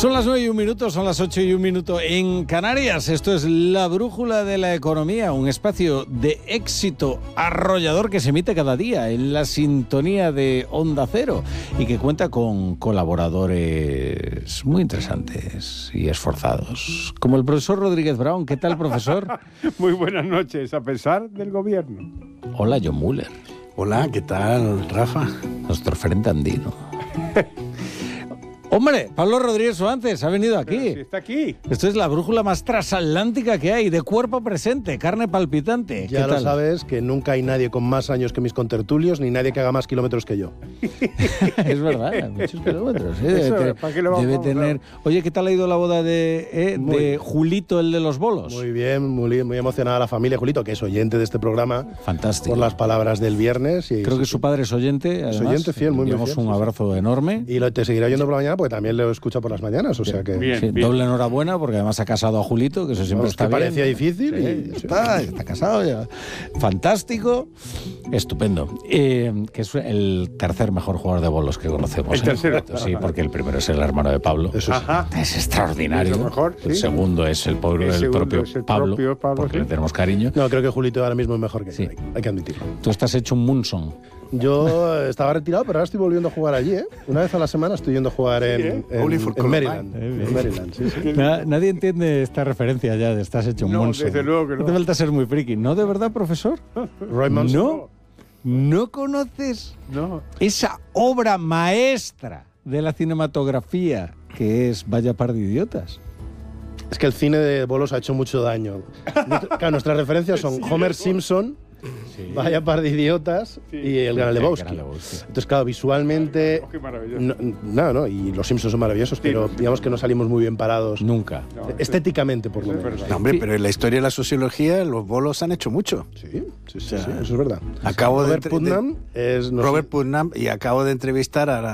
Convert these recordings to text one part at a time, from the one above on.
Son las 9:01, son las 8:01 en Canarias. Esto es La Brújula de la Economía, un espacio de éxito arrollador que se emite cada día en la sintonía de Onda Cero y que cuenta con colaboradores muy interesantes y esforzados, como el profesor Rodríguez Brown. ¿Qué tal, profesor? Muy buenas noches, a pesar del gobierno. Hola, John Muller. Hola, ¿qué tal, Rafa? Nuestro frente andino. Hombre, Pablo Rodríguez Suárez ha venido aquí. Pero si está aquí. Esto es la brújula más transatlántica que hay, de cuerpo presente, carne palpitante. Ya lo sabes, que nunca hay nadie con más años que mis contertulios, ni nadie que haga más kilómetros que yo. Es verdad, muchos kilómetros. Debe tener. Oye, ¿qué tal ha ido la boda de Julito, el de los bolos? Muy bien, muy emocionada la familia. Julito, que es oyente de este programa. Fantástico. Por las palabras del viernes. Y creo que su padre es oyente. Además, es oyente fiel, muy bien. Un abrazo enorme. Y te seguirá oyendo por la mañana, porque también lo escucha por las mañanas, o sea que... Bien. Doble enhorabuena, porque además ha casado a Julito, que eso siempre está bien. Parecía difícil y está casado ya. Fantástico, estupendo. Que es el tercer mejor jugador de bolos que conocemos. El tercero. Sí, porque el primero es el hermano de Pablo. Eso sí. Es extraordinario. Es lo mejor, sí. El segundo es el propio Pablo, porque le tenemos cariño. No, creo que Julito ahora mismo es mejor que yo, hay que admitirlo. Tú estás hecho un Munson. Yo estaba retirado, pero ahora estoy volviendo a jugar allí, ¿eh? Una vez a la semana estoy yendo a jugar en Maryland. En Maryland, sí. Nadie entiende esta referencia ya de estás hecho un Munson. Desde luego que no. No te falta ser muy friki. ¿No, de verdad, profesor? Roy Manson. ¿No conoces esa obra maestra de la cinematografía que es Vaya par de idiotas? Es que el cine de bolos ha hecho mucho daño. Claro, nuestras referencias son Homer Simpson, Vaya par de idiotas y el Gran Lebowski. Entonces, claro, visualmente... Qué maravilloso. No, y los Simpsons son maravillosos, pero digamos que no salimos muy bien parados. Nunca. Estéticamente, por lo menos. No, hombre, pero en la historia de la sociología los bolos han hecho mucho. Sí, eso es verdad. Robert Putnam, y acabo de entrevistar a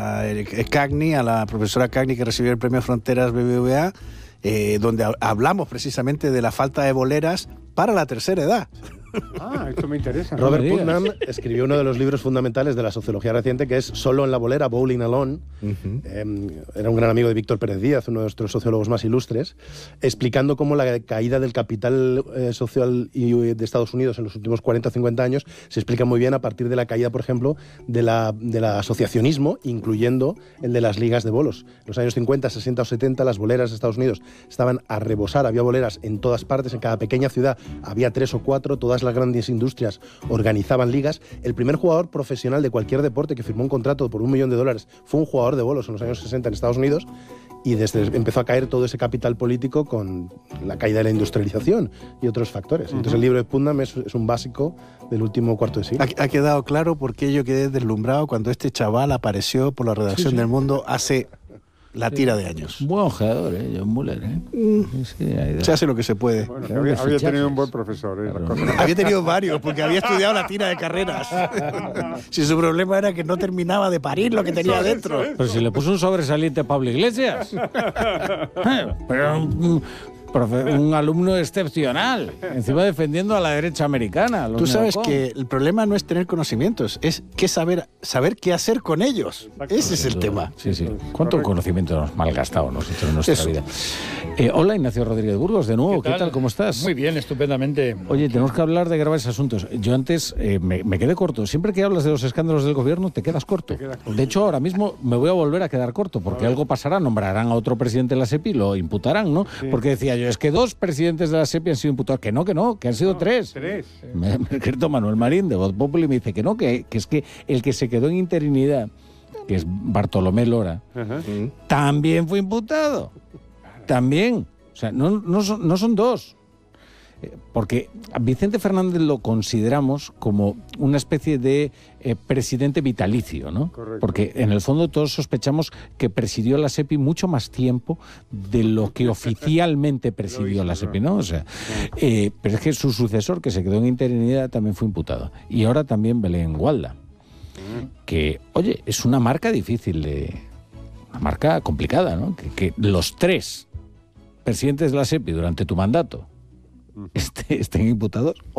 la profesora Cagney, que recibió el premio Fronteras BBVA, donde hablamos precisamente de la falta de boleras para la tercera edad. Esto me interesa. Robert Putnam escribió uno de los libros fundamentales de la sociología reciente, que es Solo en la bolera, Bowling Alone. Era un gran amigo de Víctor Pérez Díaz, uno de nuestros sociólogos más ilustres, explicando cómo la caída del capital social de Estados Unidos en los últimos 40 o 50 años se explica muy bien a partir de la caída, por ejemplo, del asociacionismo, incluyendo el de las ligas de bolos. En los años 50, 60 o 70, las boleras de Estados Unidos estaban a rebosar, había boleras en todas partes, en cada pequeña ciudad había 3 o 4, todas las grandes industrias organizaban ligas. El primer jugador profesional de cualquier deporte que firmó un contrato por $1 millón fue un jugador de bolos en los años 60 en Estados Unidos, y empezó a caer todo ese capital político con la caída de la industrialización y otros factores. Entonces el libro de Putnam es un básico del último cuarto de siglo. Ha quedado claro por qué yo quedé deslumbrado cuando este chaval apareció por la redacción del Mundo hace la tira de años. Buen ojeador, John Muller. Se hace lo que se puede. Bueno, había tenido un buen profesor. Había tenido varios, porque había estudiado la tira de carreras. Si su problema era que no terminaba de parir lo que tenía dentro. Pero si le puso un sobresaliente a Pablo Iglesias. Pero un alumno excepcional, encima defendiendo a la derecha americana. Tú sabes que el problema no es tener conocimientos, es saber qué hacer con ellos. Ese es el tema. Sí. ¿Cuánto conocimiento hemos malgastado nosotros en nuestra vida? Hola, Ignacio Rodríguez Burgos, de nuevo. ¿Qué tal? ¿Cómo estás? Muy bien, estupendamente. Oye, tenemos que hablar de graves asuntos. Yo antes me quedé corto. Siempre que hablas de los escándalos del gobierno, te quedas corto. De hecho, ahora mismo me voy a volver a quedar corto, porque algo pasará, nombrarán a otro presidente de la SEPI y lo imputarán, ¿no? Sí. Porque decía yo, es que 2 presidentes de la SEPI han sido imputados. Que no, que han sido 3. Me escrito Manuel Marín de Voz Populi y me dice que no, que es que el que se quedó en interinidad, que es Bartolomé Lora, también fue imputado. También. O sea, no son 2. Porque a Vicente Fernández lo consideramos como una especie de presidente vitalicio, ¿no? Correcto. Porque en el fondo todos sospechamos que presidió la SEPI mucho más tiempo de lo que oficialmente presidió la SEPI, ¿no? O sea, pero es que su sucesor, que se quedó en interinidad, también fue imputado. Y ahora también Belén Gualda, que, oye, es una marca difícil, una marca complicada, ¿no? Que los 3 presidentes de la SEPI durante tu mandato estén imputados. Oye,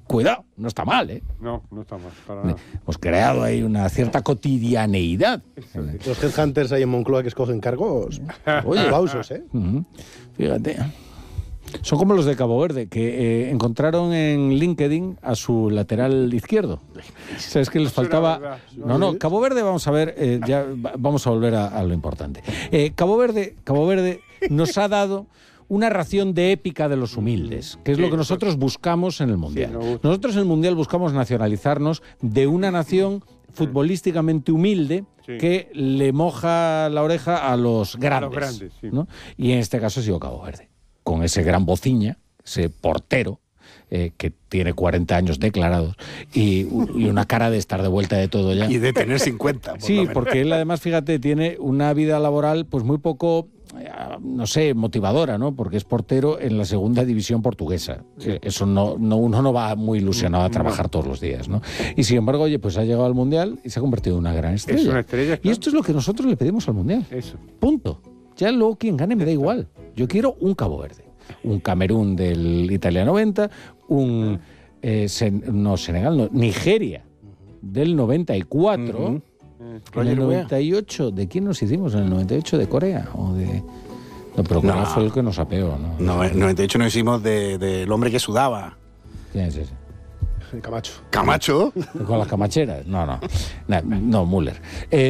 Cuidado, no está mal, ¿eh? No está mal, para nada. Hemos creado ahí una cierta cotidianeidad. Los headhunters ahí en Moncloa que escogen cargos. Oye, aplausos, ¿eh? Fíjate. Son como los de Cabo Verde, que encontraron en LinkedIn a su lateral izquierdo. O sea, es que les faltaba... No, Cabo Verde, vamos a ver, ya vamos a volver a lo importante. Cabo Verde nos ha dado una ración de épica de los humildes, que es lo que nosotros buscamos en el Mundial. Nosotros en el Mundial buscamos nacionalizarnos de una nación futbolísticamente humilde que le moja la oreja a los grandes, ¿no? Y en este caso ha sido Cabo Verde, con ese gran bociña, ese portero, que tiene 40 años declarados y una cara de estar de vuelta de todo ya. Y de tener 50. Sí, porque él además, fíjate, tiene una vida laboral pues muy poco, no sé, motivadora, ¿no? Porque es portero en la segunda división portuguesa. Eso uno no va muy ilusionado a trabajar todos los días, ¿no? Y sin embargo, oye, pues ha llegado al Mundial y se ha convertido en una gran estrella. Es una estrella, claro. Y esto es lo que nosotros le pedimos al Mundial. Eso. Punto. Ya luego quien gane me da igual. Yo quiero un Cabo Verde, un Camerún del Italia 90, Nigeria del 94. En el 98, ¿de quién nos hicimos? ¿En el 98 de Corea? ¿O de...? No, pero Corea fue el que nos apeó, ¿no? No, en el 98 nos hicimos del hombre que sudaba. ¿Quién es ese? Camacho. ¿Camacho? ¿Con las camacheras? No, Müller.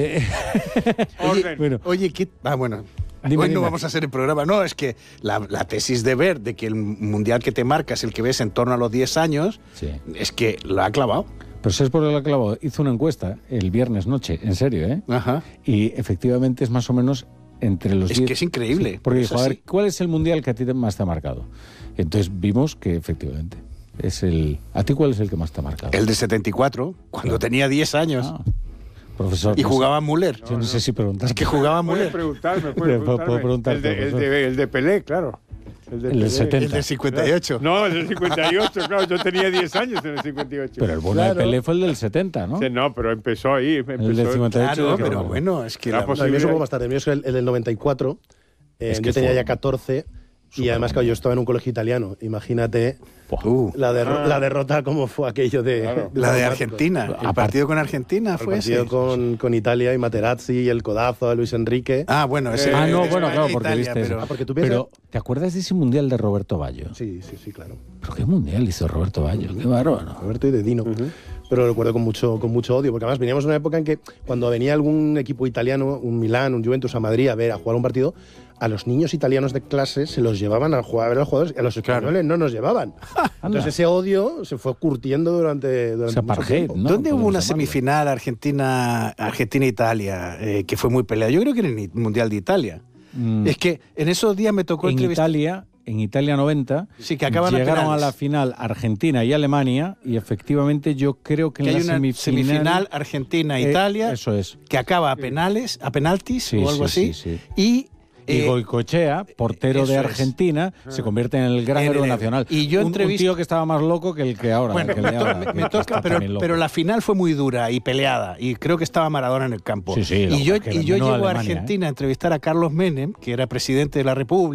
Oye, ¿qué...? Bueno... Hoy no vamos a hacer el programa. No, es que la tesis de Ver de que el mundial que te marca es el que ves en torno a los 10 años, es que lo ha clavado. Pero ¿sabes por qué lo ha clavado? Hizo una encuesta el viernes noche, en serio, ¿eh? Ajá. Y efectivamente es más o menos entre los 10. Es que es increíble. Sí, porque dijo, a ver, ¿cuál es el mundial que a ti más te ha marcado? Entonces vimos que efectivamente es el... ¿A ti cuál es el que más te ha marcado? El de 74, cuando tenía 10 años. Profesor, y jugaba Müller. Yo no sé si preguntar. Es que jugaba Müller. Puedo preguntarte. El de Pelé, claro. El del 70. El del 58. No, el del 58, claro. Yo tenía 10 años en el 58. Pero el bueno de Pelé fue el del 70, ¿no? Sí, no, pero empezó ahí. El del 58. Claro, pero bueno, es que... El mío es un poco más tarde. El mío es el del 94. Yo tenía ya 14. Y además, claro, yo estaba en un colegio italiano. Imagínate la derrota, cómo fue aquello de... Claro. La de Argentina. El partido con Argentina fue ese. El partido con Italia y Materazzi y el codazo a Luis Enrique. Ah, bueno. Ese, claro, porque Italia, viste pero, porque tú piensas... Pero, ¿te acuerdas de ese mundial de Roberto Baggio? Sí, claro. ¿Pero qué mundial hizo Roberto Baggio? Qué bárbaro. Roberto y de Dino. Pero lo recuerdo con mucho odio, porque además veníamos en una época en que cuando venía algún equipo italiano, un Milán, un Juventus a Madrid a jugar un partido, a los niños italianos de clase se los llevaban a jugar a ver a los jugadores, y a los españoles no nos llevaban. Entonces ese odio se fue curtiendo durante mucho tiempo. ¿no? ¿Dónde hubo una semifinal Argentina-Italia que fue muy peleada? Yo creo que en el Mundial de Italia. Es que en esos días me tocó entrevistar... En Italia 90, sí, que llegaron a la final Argentina y Alemania, y efectivamente yo creo que en hay la una semifinal Argentina-Italia, eso es, que acaba a penaltis o algo así, y Goicoechea, portero de Argentina, se convierte en el gran héroe nacional. Y yo un tío que estaba más loco que el que ahora. Bueno, me toca, pero la final fue muy dura y peleada, y creo que estaba Maradona en el campo. Y yo llego a Argentina a entrevistar a Carlos Menem, que era presidente de la República.